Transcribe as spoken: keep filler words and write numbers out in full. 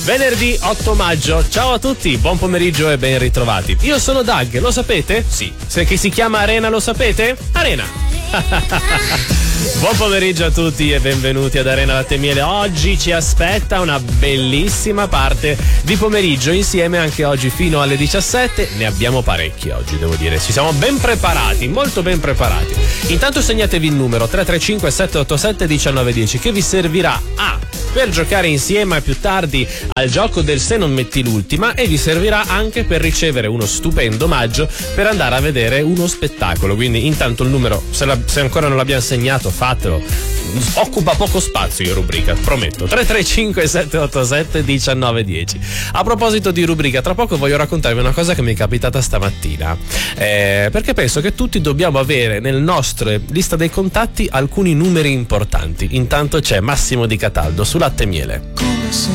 Venerdì otto maggio, ciao a tutti, buon pomeriggio e ben ritrovati. Io sono Doug, lo sapete? Sì. Se chi si chiama Arena lo sapete? Arena. Buon pomeriggio a tutti e benvenuti ad Arena Latte e Miele. Oggi ci aspetta una bellissima parte di pomeriggio insieme anche oggi fino alle diciassette. Ne abbiamo parecchi oggi, devo dire. Ci siamo ben preparati, molto ben preparati. Intanto segnatevi il numero tre tre cinque sette otto sette uno nove uno zero che vi servirà a per giocare insieme più tardi al gioco del Se non metti l'ultima e vi servirà anche per ricevere uno stupendo omaggio per andare a vedere uno spettacolo. Quindi intanto il numero, se, la, se ancora non l'abbiamo segnato, fatelo. Occupa poco spazio in rubrica, prometto. tre tre cinque sette otto sette uno nove uno zero. A proposito di rubrica, tra poco voglio raccontarvi una cosa che mi è capitata stamattina, eh, perché penso che tutti dobbiamo avere nel nostro lista dei contatti alcuni numeri importanti. Intanto c'è Massimo Di Cataldo su Latte e Miele. Come se